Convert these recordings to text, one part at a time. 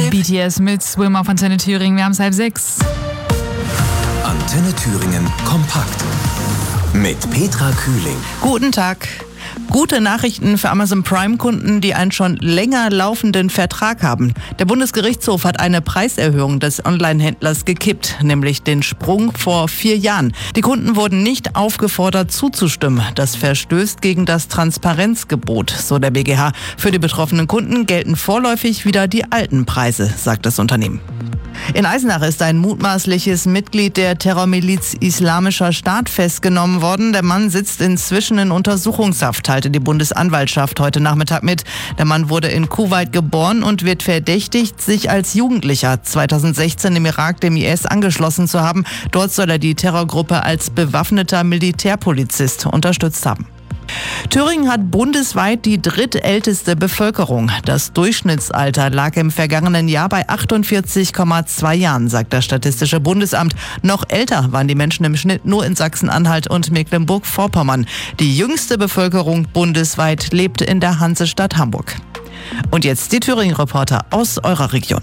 BTS mit Swim auf Antenne Thüringen. Wir haben es 5:30. Antenne Thüringen kompakt mit Petra Kühling. Guten Tag. Gute Nachrichten für Amazon Prime-Kunden, die einen schon länger laufenden Vertrag haben. Der Bundesgerichtshof hat eine Preiserhöhung des Online-Händlers gekippt, nämlich den Sprung vor 4 Jahren. Die Kunden wurden nicht aufgefordert zuzustimmen. Das verstößt gegen das Transparenzgebot, so der BGH. Für die betroffenen Kunden gelten vorläufig wieder die alten Preise, sagt das Unternehmen. In Eisenach ist ein mutmaßliches Mitglied der Terrormiliz Islamischer Staat festgenommen worden. Der Mann sitzt inzwischen in Untersuchungshaft, teilte die Bundesanwaltschaft heute Nachmittag mit. Der Mann wurde in Kuwait geboren und wird verdächtigt, sich als Jugendlicher 2016 im Irak dem IS angeschlossen zu haben. Dort soll er die Terrorgruppe als bewaffneter Militärpolizist unterstützt haben. Thüringen hat bundesweit die drittälteste Bevölkerung. Das Durchschnittsalter lag im vergangenen Jahr bei 48,2 Jahren, sagt das Statistische Bundesamt. Noch älter waren die Menschen im Schnitt nur in Sachsen-Anhalt und Mecklenburg-Vorpommern. Die jüngste Bevölkerung bundesweit lebt in der Hansestadt Hamburg. Und jetzt die Thüringen-Reporter aus eurer Region.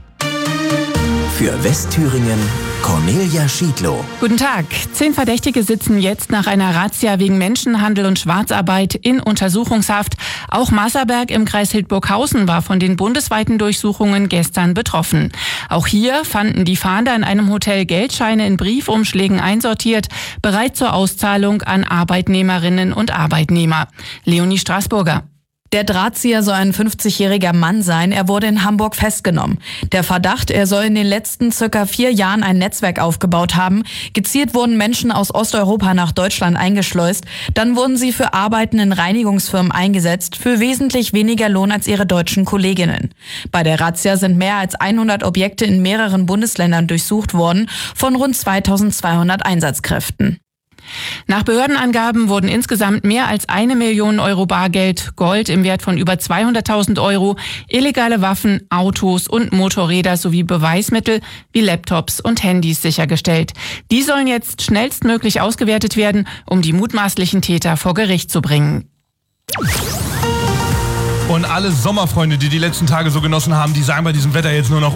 Für Westthüringen Cornelia Schiedlow. Guten Tag. 10 Verdächtige sitzen jetzt nach einer Razzia wegen Menschenhandel und Schwarzarbeit in Untersuchungshaft. Auch Masserberg im Kreis Hildburghausen war von den bundesweiten Durchsuchungen gestern betroffen. Auch hier fanden die Fahnder in einem Hotel Geldscheine in Briefumschlägen einsortiert, bereit zur Auszahlung an Arbeitnehmerinnen und Arbeitnehmer. Leonie Straßburger. Der Drahtzieher soll ein 50-jähriger Mann sein. Er wurde in Hamburg festgenommen. Der Verdacht, er soll in den letzten circa 4 Jahren ein Netzwerk aufgebaut haben. Gezielt wurden Menschen aus Osteuropa nach Deutschland eingeschleust. Dann wurden sie für Arbeiten in Reinigungsfirmen eingesetzt, für wesentlich weniger Lohn als ihre deutschen Kolleginnen. Bei der Razzia sind mehr als 100 Objekte in mehreren Bundesländern durchsucht worden, von rund 2200 Einsatzkräften. Nach Behördenangaben wurden insgesamt mehr als 1 Million Euro Bargeld, Gold im Wert von über 200.000 Euro, illegale Waffen, Autos und Motorräder sowie Beweismittel wie Laptops und Handys sichergestellt. Die sollen jetzt schnellstmöglich ausgewertet werden, um die mutmaßlichen Täter vor Gericht zu bringen. Und alle Sommerfreunde, die letzten Tage so genossen haben, die sagen bei diesem Wetter jetzt nur noch